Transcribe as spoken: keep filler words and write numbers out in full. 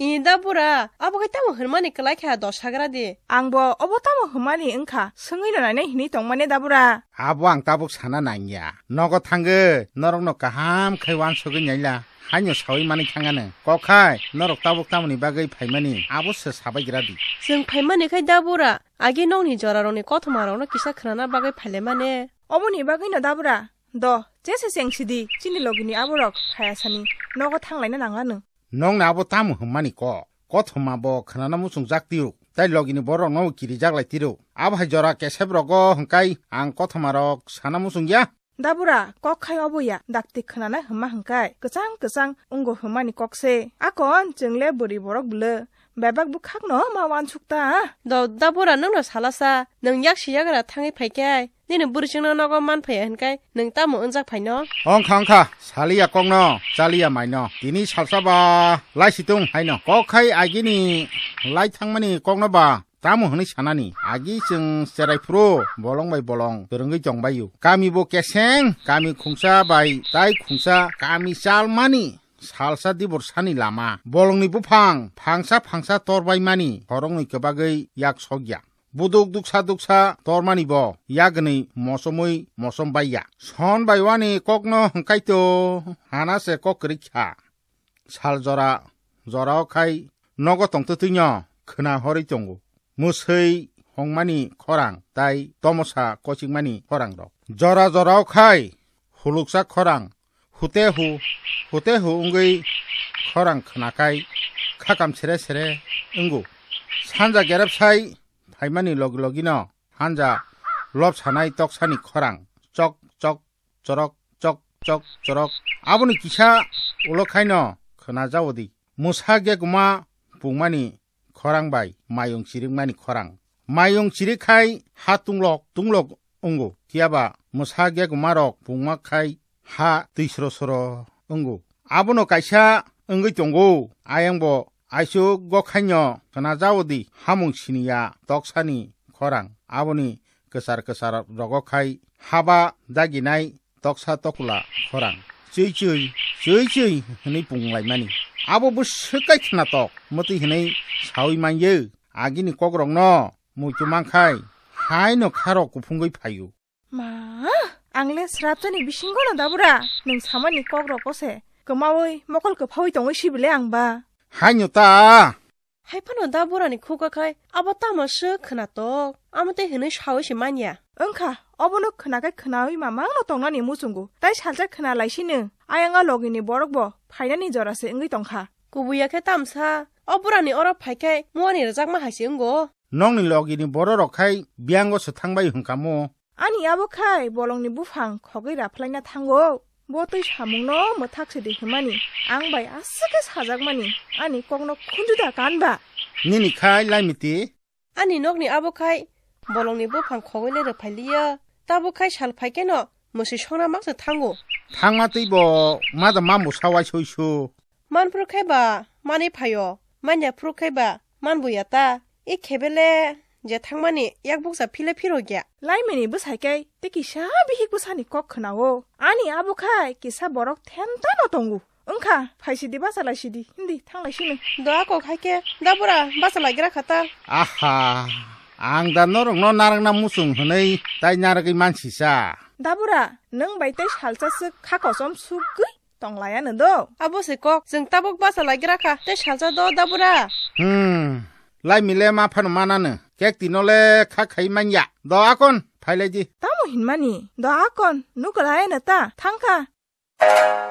이 다부라 아버가 따모 헐마니 클라이카 도사그라디 앙보 어버 따모 헐마니 응카 승의를 안해 히니 동만에 다부라 아부 앙 따복 사나 나냐 너거 탕그 너럭 너까 함 카이완 속은 열라 한여 사위만이 향하는 꼭하이 너럭 따복 따모니 바의 파이마니 아부스 사바기라디 승 파이마니 카이 다부라 아기 농니 저라로니 꼬토마로니 기사 크라나 바의 팔레마네 어머니 바의너 다부라 너 제세 생시디 진일로기니 아부럭 파야사니 너거 탕라이나 나가는 농 나부 따모 흠마니 꼬 꼬토마보 크나나 무슨 작디우 딸로기니 보러 노 길이 작라이티루 아부 저라 깨세브로고 흥까이 안 꼬토마럭 사나 무슨야 다부라 꼭하이 어부야 닥티 크나나 흠마 흥까이 그상 그상 웅고 흠마니 꼭세 아건 정래 부리 보럭 불러 매박 부칵 너 마완 축다 너 다부라 능너 살아사 능 약시야가라 탕이 파이게 니는 부르싱너 너고만 파야 흥까이 능 따모 은작 파이너 엉캉카 살리야 꼭너 잘리야 마이너 디니 살사바 라이시tung 하이너 꼭하이 아기니 라이탕마니 꼭너바 따모 흔히 사나니 아기 증 세라이 프로 볼롱바이 볼롱 그런거 정바유 까미보 깨생 까미 쿵사바이 따이 쿵사 까미 살마니 살사 디보르사니 라마 볼롱니 부팡 팡사 팡사 tor바이마니 호롱니 그바의 약속이야 부둑둑사 둑사 tor마니보 야그니 모소무이 모솜바이야 손바이와니 꼭너 흥카이토 하나세 꼭 그리캬 살저라 저라오카이 너고 똥뜨뜨녀 크나 허리 종구 무스의 홍마니 코랑 따이 도모사 꼬식마니 코랑로 저라 저라오카이 훌룩사 코랑 후테후 후테후 웅의 코랑 크나카이 카감체레체레 응구 산자 게랍사이 파이마니 로글로기너 한자 롭사나이 떡사니 코랑 쩍쩍 저럭 쩍쩍 저럭 아버니 기샤 올라카이너 크나자오디 무사게구마 붕마니 코랑바이 마용 지릭마니 코랑 마용 지릭하이 하뚱록 뚱록 웅구 기아바 무사게구마록 붕마카이 하 뜨시로서로 응구 아부노 가샤 응의 종고 아양보 아이쇼 고카녀 그나자오디 하몽신이야 떡사니 코랑 아부니 그사르그사르 로고카이 하바 다기나이 떡사 떡굴라 코랑 쯔이쯔이 쯔이쯔이 흔히 붕라이마니 아부부 슬까이 크나떡 뭐지 흔히 사위만예 아기니 꼬그럭너 무주만카이 하이노 카로 구풍의 파유 마 앙레 스랍자니 비신거나 다부라 능 사마니 꼬그럭꼬세 그마오이 먹을 그 파위 동의 시빌레 앙바 하이뇨따 하이파노 다부라니 코가카이 아바따마 스 크나떡 아무때 흔히 사위시만이야 응카 어부노 크나가 크나위 마망노 동나니 무슨구 따이 살자 크나 라이시는 아양아 로기니 버럭버 파이나니 저라세 응의 동카 구부야케 땀사 어부라니 어라 파이케 무아니 르작마 하시응고 농니 로기니 보러로카이 비앙고 스탕바이 흥카모 아니 아부카이 볼롱니 부팡 거기라 플라이나 탕고 뭐또 사몽노 뭐 탁세디 그만이 앙바이 아스게 사작마니 아니 꼭노 쿤주다 간바 니니 카이 라이미티 아니 녹니 아부카이 볼롱니 부팡 거기네르 팔리야 따부카이 잘 파이케노 무시 쇼나 막스 탕고 탕마띠보 마다 마무 사와쇼쇼 만 프로카이바 마니 파요 만야 프로카이바 만 부야따 이 케벨레 제 탕마니 약복사 필레 피로기야 라이메니 부사이케 띠기샤 비힉 부사니 꼭 크나오 아니 아부카이 기사 버럭 텐타노 동구 응카 파이시디 바살라시디 힌디 탕라시는 너 아고 갈게 나보라 바살라기라 갔다 아하 앙다 너랑 너 나랑 나 무슨 흔히 따이 나라기 만시사 나보라 능 바이때 살자스 카코솜 수끄이 똥라야는 너 아보세 꼭 증따복 바살라기라 가때 살자도 나보라 음 라이밀레마 파노마나는 객디노레 카카이만야 너 아건 파일레지 따모 힌마니 너 아건 누구라야는 따 탕카